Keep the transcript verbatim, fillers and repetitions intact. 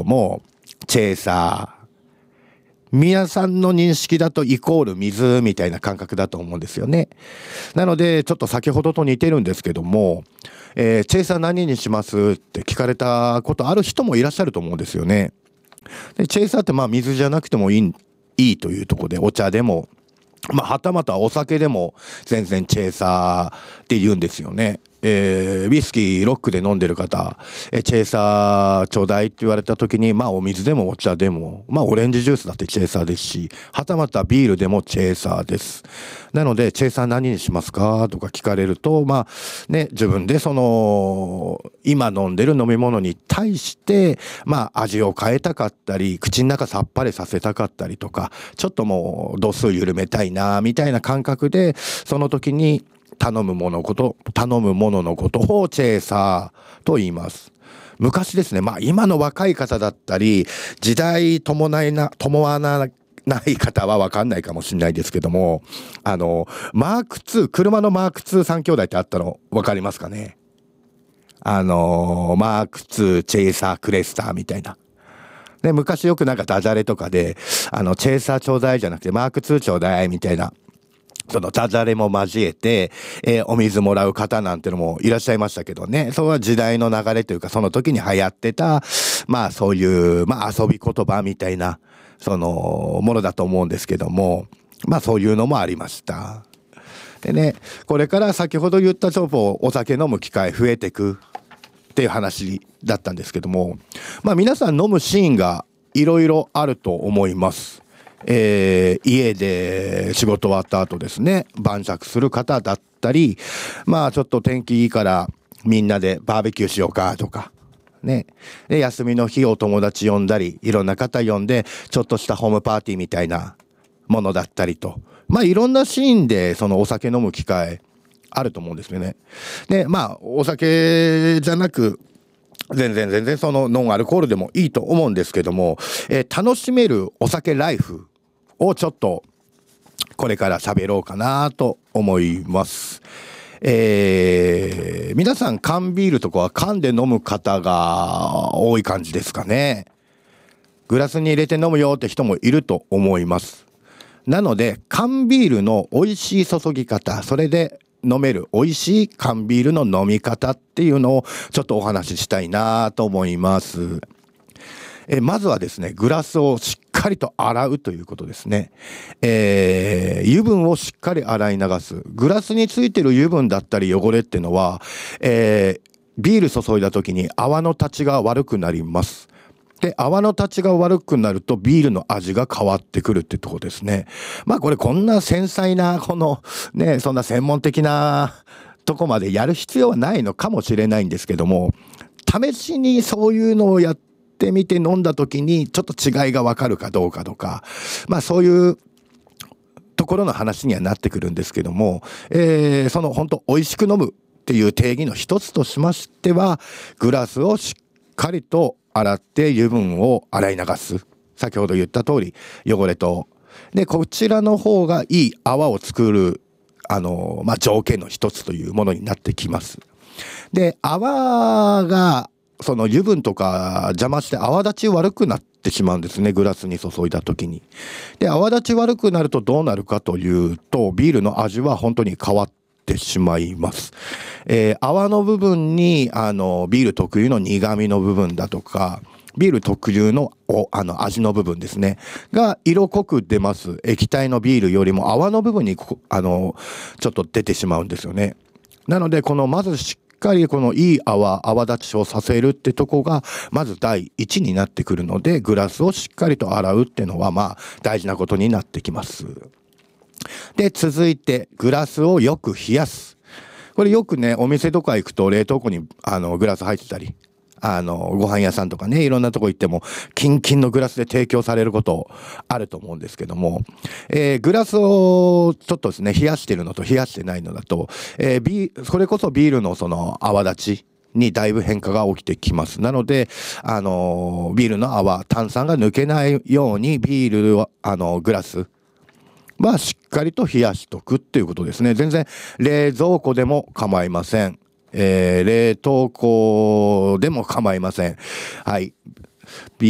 ども、チェイサー。皆さんの認識だとイコール水みたいな感覚だと思うんですよね。なので、ちょっと先ほどと似てるんですけども、えー、チェイサー何にしますって聞かれたことある人もいらっしゃると思うんですよね。でチェイサーってまあ水じゃなくてもいい、いいというところで、お茶でも、まあ、はたまたお酒でも全然チェイサーって言うんですよね。えー、ウイスキーロックで飲んでる方、えチェイサーちょうだいって言われた時に、まあお水でもお茶でも、まあオレンジジュースだってチェイサーですし、はたまたビールでもチェイサーです。なので、チェイサー何にしますかとか聞かれると、まあね、自分でその、今飲んでる飲み物に対して、まあ味を変えたかったり、口の中さっぱりさせたかったりとか、ちょっともう度数緩めたいな、みたいな感覚で、その時に、頼むものこと、頼むもののことをチェイサーと言います。昔ですね、まあ今の若い方だったり、時代伴いな、伴わない方はわかんないかもしれないですけども、あの、マークツー、車のマークツーさん兄弟ってあったのわかりますかね？あの、マークツー、チェイサー、クレスターみたいな。で、昔よくなんかダジャレとかで、あの、チェイサーちょうだいじゃなくて、マークツーちょうだいみたいな。そのダジャレも交えて、えー、お水もらう方なんてのもいらっしゃいましたけどね。それは時代の流れというか、その時に流行ってた、まあそういう、まあ遊び言葉みたいな、その、ものだと思うんですけども、まあそういうのもありました。でね、これから先ほど言ったちょっとお酒飲む機会増えてくっていう話だったんですけども、まあ皆さん飲むシーンがいろいろあると思います。えー、家で仕事終わった後ですね、晩酌する方だったり、まあちょっと天気いいからみんなでバーベキューしようかとか、ね。で、休みの日お友達呼んだり、いろんな方呼んで、ちょっとしたホームパーティーみたいなものだったりと、まあいろんなシーンでそのお酒飲む機会あると思うんですよね。で、まあお酒じゃなく、全然全然そのノンアルコールでもいいと思うんですけども、えー、楽しめるお酒ライフをちょっとこれから喋ろうかなと思います。えー、皆さん缶ビールとかは缶で飲む方が多い感じですかね。グラスに入れて飲むよって人もいると思います。なので缶ビールの美味しい注ぎ方、それで飲める美味しい缶ビールの飲み方っていうのをちょっとお話ししたいなと思います。えまずはですね、グラスをしっかりと洗うということですね。えー、油分をしっかり洗い流す。グラスについてる油分だったり汚れっていうのは、えー、ビール注いだ時に泡の立ちが悪くなります。で、泡の立ちが悪くなるとビールの味が変わってくるってとこですね。まあこれこんな繊細な、このね、そんな専門的なとこまでやる必要はないのかもしれないんですけども、試しにそういうのをやってってみて飲んだ時にちょっと違いがわかるかどうかとか、まあそういうところの話にはなってくるんですけども、えー、その本当美味しく飲むっていう定義の一つとしましては、グラスをしっかりと洗って油分を洗い流す。先ほど言った通り汚れと。で、こちらの方がいい泡を作る、あの、まあ条件の一つというものになってきます。で、泡がその油分とか邪魔して泡立ち悪くなってしまうんですね。グラスに注いだ時に。で、泡立ち悪くなるとどうなるかというと、ビールの味は本当に変わってしまいます。えー、泡の部分に、あの、ビール特有の苦味の部分だとか、ビール特有の、お、あの、味の部分ですね。が、色濃く出ます。液体のビールよりも泡の部分に、あの、ちょっと出てしまうんですよね。なので、この、まずしっかりこのいい泡、泡立ちをさせるってとこが、まず第一になってくるので、グラスをしっかりと洗うっていうのは、まあ、大事なことになってきます。で、続いて、グラスをよく冷やす。これよくね、お店とか行くと冷凍庫に、あの、グラス入ってたり、あの、ご飯屋さんとかね、いろんなとこ行っても、キンキンのグラスで提供されることあると思うんですけども、えー、グラスをちょっとですね、冷やしてるのと冷やしてないのだと、えー、ビー、それこそビールのその泡立ちにだいぶ変化が起きてきます。なので、あのー、ビールの泡、炭酸が抜けないように、ビールは、あのー、グラス、はしっかりと冷やしとくっていうことですね。全然冷蔵庫でも構いません。えー、冷凍庫でも構いません。はい。